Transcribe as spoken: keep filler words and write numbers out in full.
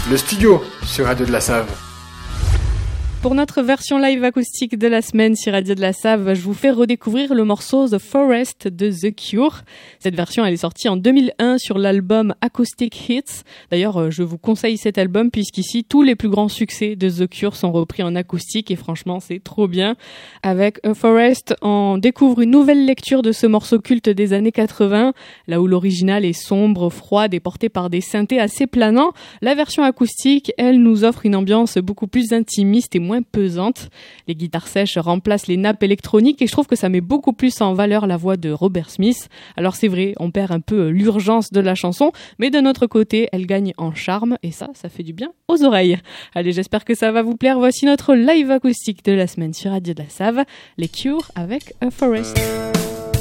Le studio sur Radio de la Save. Pour notre version live acoustique de la semaine sur Radio de la Save, je vous fais redécouvrir le morceau The Forest de The Cure. Cette version, elle est sortie en deux mille un sur l'album Acoustic Hits. D'ailleurs, je vous conseille cet album puisqu'ici, tous les plus grands succès de The Cure sont repris en acoustique et franchement, c'est trop bien. Avec The Forest, on découvre une nouvelle lecture de ce morceau culte des années quatre-vingts, là où l'original est sombre, froide et porté par des synthés assez planants. La version acoustique, elle nous offre une ambiance beaucoup plus intimiste et moins pesante. Les guitares sèches remplacent les nappes électroniques et je trouve que ça met beaucoup plus en valeur la voix de Robert Smith. Alors c'est vrai, on perd un peu l'urgence de la chanson, mais d'un autre côté, elle gagne en charme et ça, ça fait du bien aux oreilles. Allez, j'espère que ça va vous plaire. Voici notre live acoustique de la semaine sur Radio de la Save, les Cure avec A Forest.